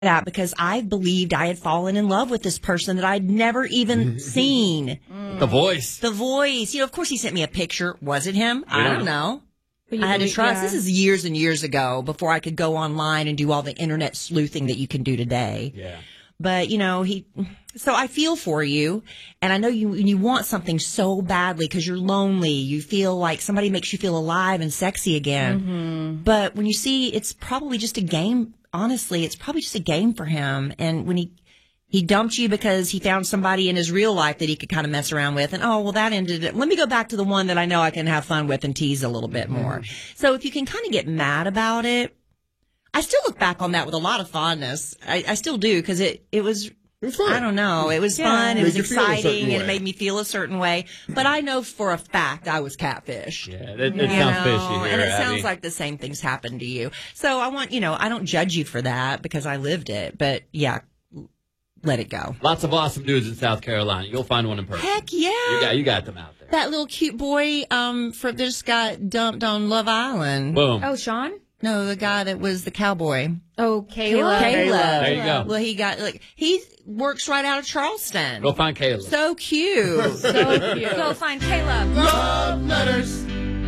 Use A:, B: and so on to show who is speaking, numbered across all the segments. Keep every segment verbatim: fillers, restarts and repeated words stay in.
A: that because I believed I had fallen in love with this person that I'd never even seen.
B: The voice.
A: The voice. You know, of course he sent me a picture. Was it him? I don't know. I had to
C: believe-
A: trust.
C: yeah.
A: This is years and years ago before I could go online and do all the internet sleuthing that you can do today.
B: Yeah.
A: But, you know, he, so I feel for you. And I know you, you want something so badly because you're lonely. You feel like somebody makes you feel alive and sexy again.
C: Mm-hmm.
A: But when you see it's probably just a game, honestly, it's probably just a game for him. And when he, he dumped you because he found somebody in his real life that he could kind of mess around with. And, oh, well, that ended it. Let me go back to the one that I know I can have fun with and tease a little bit more. So if you can kind of get mad about it, I still look back on that with a lot of fondness. I, I still do because it, it was,
D: It was fun.
A: I don't know. It was
C: Yeah.
A: fun. It
D: Made
A: was
D: you feel a certain
A: exciting and
D: way.
A: it made me feel a certain way. But I know for a fact I was catfished.
B: Yeah, it, it
A: You
B: sounds
A: know,
B: fishy here,
A: and it
B: Abby.
A: sounds like the same things happened to you. So I want, you know, I don't judge you for that because I lived it. But yeah, let it go.
B: Lots of awesome dudes in South Carolina. You'll find one in person.
A: Heck yeah.
B: You got, you got them out there.
A: That little cute boy um, from, that just got dumped on Love Island.
B: Boom.
C: Oh, Sean?
A: No, the guy that was the cowboy.
C: Oh, Caleb.
A: Caleb.
B: There you go.
A: Well, he got, like, he works right out of Charleston.
B: Go find Caleb.
A: So cute.
C: So cute. Go find Caleb.
D: Love letters.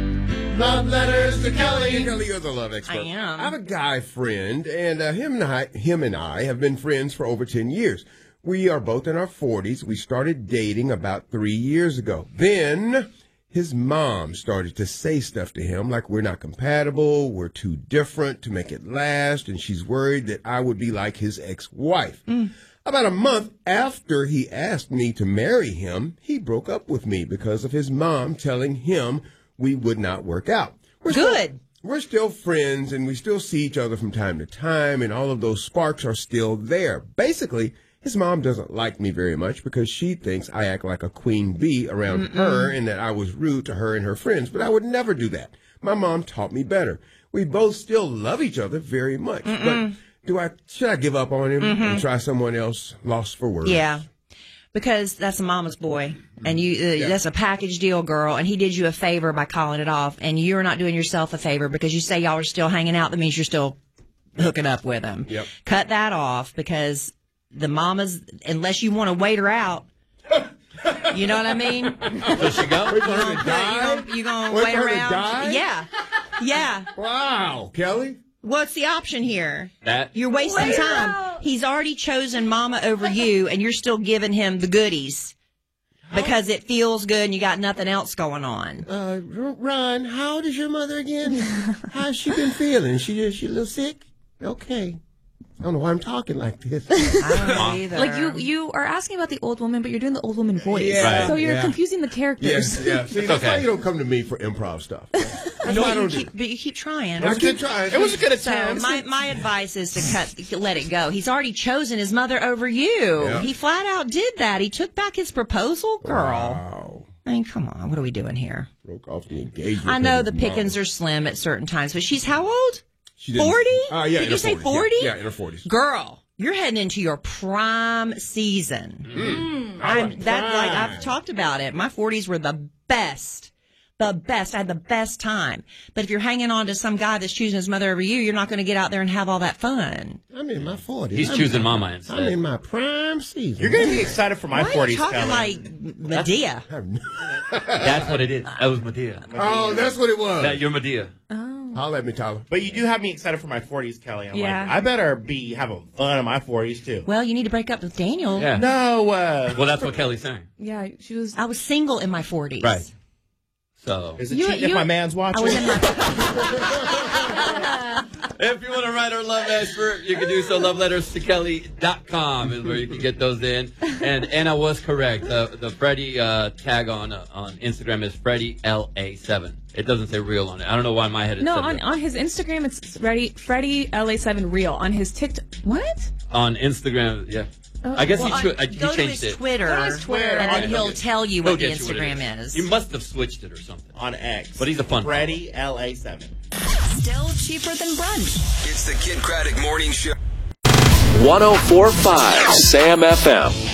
D: Love letters to Kelly. Kelly, you're the love expert.
A: I am.
D: I have a guy friend, and uh, him and I, him and I have been friends for over ten years. We are both in our forties. We started dating about three years ago. Then his mom started to say stuff to him like we're not compatible, we're too different to make it last, and she's worried that I would be like his ex-wife. Mm. About a month after he asked me to marry him, he broke up with me because of his mom telling him we would not work out. We're
A: Good.
D: Still, we're still friends, and we still see each other from time to time, and all of those sparks are still there. Basically, his mom doesn't like me very much because she thinks I act like a queen bee around Mm-mm. her and that I was rude to her and her friends, but I would never do that. My mom taught me better. We both still love each other very much, Mm-mm. but do I should I give up on him mm-hmm. and try someone else lost for words?
A: Yeah. Because that's a mama's boy, and you uh, yeah. that's a package deal, girl, and he did you a favor by calling it off, and you're not doing yourself a favor because you say y'all are still hanging out. That means you're still hooking up with him.
D: Yep.
A: Cut that off because the mamas, unless you want to wait her out, you know what I mean?
B: Does she go?
D: Wait for her to die?
A: You're going to
D: Wait
A: wait
D: for her to
A: around?
D: die?
A: Yeah. Yeah.
D: Wow, Kelly.
A: What's the option here?
B: That
A: You're wasting
C: Wait
A: time.
C: out.
A: He's already chosen mama over you, and you're still giving him the goodies because it feels good and you got nothing else going on.
D: Uh, Ron, how old is your mother again? How's she been feeling? She just she a little sick? Okay. I don't know why I'm talking like this.
A: I don't know either.
C: Like you, you are asking about the old woman, but you're doing the old woman voice.
D: Yeah,
B: Right.
C: So you're
D: yeah.
C: confusing the characters.
D: Yes, yeah. See, that's
B: okay.
D: why you don't come to me for improv stuff. That's why I
A: you
D: don't do
A: keep, but you keep trying.
D: I keep trying.
B: It was a good
A: So
B: attempt.
A: my, my advice is to cut, let it go. He's already chosen his mother over you.
D: Yeah.
A: He flat out did that. He took back his proposal, girl.
D: Wow.
A: I mean, come on. What are we doing here?
D: Broke off the engagement.
A: I know
D: with
A: the
D: his
A: pickings
D: mom.
A: are slim at certain times, but she's how old?
D: She didn't-
A: forty?
D: Uh, yeah,
A: Did
D: in
A: you
D: her
A: say
D: forties.
A: forty?
D: Yeah, yeah, in her forties.
A: Girl, you're heading into your prime season.
D: Mm.
A: I'm that like I've talked about it. My forties were the best. The best. I had the best time. But if you're hanging on to some guy that's choosing his mother over you, you're not going to get out there and have all that fun.
D: I'm in my forties.
B: He's
D: I'm,
B: choosing mama instead.
D: I'm in my prime season.
E: You're going to be excited for my
A: Why
E: forties,
A: are you talking
E: Kelly.
A: like Medea?
B: That's what it is. That was Medea.
D: Oh, that's what it was.
B: That you're Medea.
D: Holla at me, Tyler.
E: But you do have me excited for my forties, Kelly. I'm
C: Yeah.
E: like, I better be having fun in my forties, too.
A: Well, you need to break up with Daniel.
B: Yeah.
E: No, uh...
B: Well, that's what Kelly's saying.
C: Yeah, she was.
A: I was single in my forties.
B: Right. So,
E: Is it
C: You-
E: cheating if
C: you-
E: my man's
A: I
E: watching?
A: was in my
B: if you want to write our love expert, you can do so. love letters to kelly dot com is where you can get those in. And Anna was correct. The the Freddie uh, tag on uh, on Instagram is Freddie L A seven. It doesn't say real on it. I don't know why in my head it
C: No,
B: said
C: on,
B: that.
C: on his Instagram, it's Freddie, Freddie L A seven real. On his TikTok. What?
B: On Instagram, yeah. I guess
A: well,
B: he,
A: on-
B: tw- uh, he
A: go to
B: changed
A: his
B: it.
A: Twitter,
C: Go to his Twitter.
A: and then
B: Okay.
A: he'll tell you
B: He'll
A: what the
B: get you what it
A: Instagram
B: is.
A: is.
B: You must have switched it or something.
E: On X.
B: But he's a fun
E: Freddie L A seven.
F: Still cheaper than brunch.
G: It's the Kid Craddock Morning Show.
H: one oh four point five Sam F M.